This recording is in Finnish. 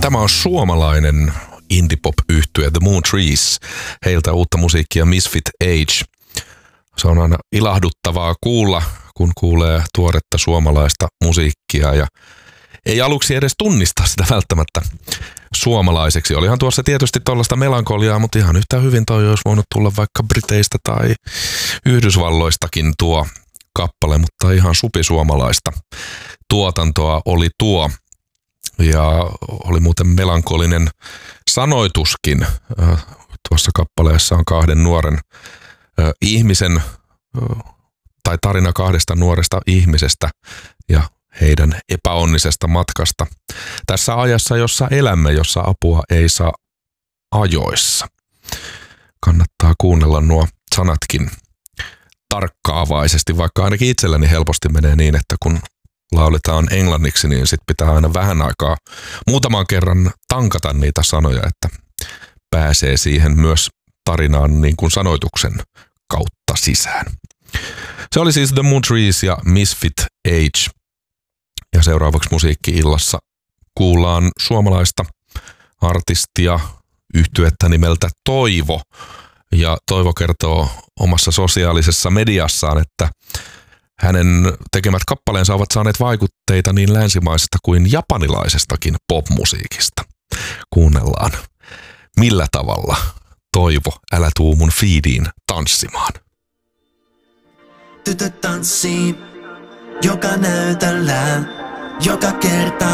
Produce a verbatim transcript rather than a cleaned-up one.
Tämä on suomalainen indie-pop-yhtye The Moon Trees. Heiltä uutta musiikkia Misfit Age. Se on aina ilahduttavaa kuulla, kun kuulee tuoretta suomalaista musiikkia ja ei aluksi edes tunnista sitä välttämättä suomalaiseksi. Olihan tuossa tietysti tuollaista melankoliaa, mutta ihan yhtä hyvin toi olisi voinut tulla vaikka Briteistä tai Yhdysvalloistakin tuo kappale, mutta ihan supisuomalaista tuotantoa oli tuo. Ja oli muuten melankolinen sanoituskin. Tuossa kappaleessa on kahden nuoren ihmisen, tai tarina kahdesta nuoresta ihmisestä ja heidän epäonnisesta matkasta tässä ajassa, jossa elämme, jossa apua ei saa ajoissa. Kannattaa kuunnella nuo sanatkin tarkkaavaisesti, vaikka ainakin itselläni helposti menee niin, että kun lauletaan englanniksi, niin sit pitää aina vähän aikaa muutaman kerran tankata niitä sanoja, että pääsee siihen myös tarinaan niin kuin sanoituksen kautta sisään. Se oli siis The Moon Trees ja Misfit Age. Ja seuraavaksi musiikki-illassa kuullaan suomalaista artistia, yhtyettä nimeltä Toivo. Ja Toivo kertoo omassa sosiaalisessa mediassaan, että hänen tekemät kappaleensa ovat saaneet vaikutteita niin länsimaisesta kuin japanilaisestakin popmusiikista. Kuunnellaan, millä tavalla Toivo, älä tuu mun feediin tanssimaan. Tytöt tanssii joka näytöllään, joka kerta